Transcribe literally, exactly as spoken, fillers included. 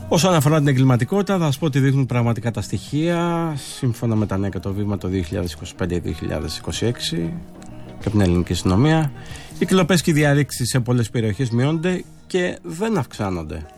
Όσον αφορά την εγκληματικότητα, θα σας πω ότι δείχνουν πραγματικά τα στοιχεία σύμφωνα με τα νέα και το βήμα το δύο χιλιάδες είκοσι πέντε δύο χιλιάδες είκοσι έξι και από την ελληνική αστυνομία. Οι κλοπές και οι διαρρήξεις σε πολλές περιοχές μειώνονται και δεν αυξάνονται.